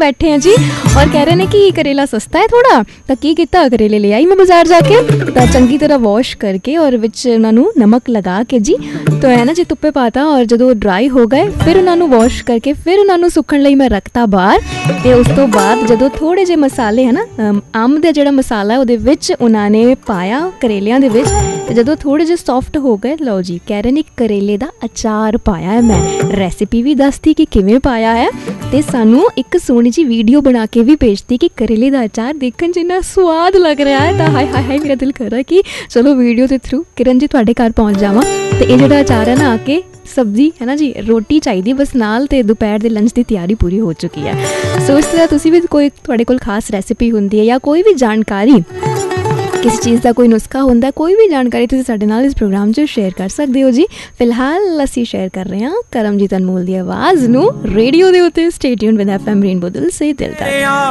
बैठे हैं जी और कह रहे हैं कि करेला सस्ता है थोड़ा, तो की किया करेले ले आई मैं बाजार जाके, तो चंगी तरह वॉश करके और विच उन्होंने नमक लगा के जी तो है ना जी धुप्पे पाता और जो ड्राई हो गए फिर उन्होंने वॉश करके फिर उन्होंने सुखण लई मैं रखता बाहर। तो उस तो बाद जो थोड़े जे मसाले है ना अंब का जोड़ा मसाला वो उन्होंने पाया करेलियां दे विच, तो जो थोड़े जे सॉफ्ट हो गए लो जी कह रहे हैं करेले का अचार पाया है। मैं रेसिपी भी दसती कि किवें पाया है, तो सानू एक सोहनी जी वीडियो बना के भी भेजती कि करेले का अचार देखने जिन्ना स्वाद लग रहा है। तो हाय हाय हाय मेरा दिल कर रहा है कि चलो वीडियो के थ्रू किरण जी तुहाडे घर पहुँच जावां। तो ये जो अचार है ना आके सब्जी है ना जी रोटी चाहिए बस नाल, ते दोपहर के लंच की तैयारी पूरी हो चुकी है। सो इस तरह तुसी भी कोई तुहाडे कोल खास रेसिपी हुंदी है या कोई भी जानकारी किसी चीज़ का कोई नुस्खा होंदा, कोई भी जानकारी तुसीं साडे नाल इस प्रोग्राम 'च शेयर कर सकते हो जी। फिलहाल असीं शेयर कर रहे हैं करमजीत अनमोल की आवाज़ नूं रेडियो दे उत्ते। Stay tuned with FM rainbow दिल से दिल तक।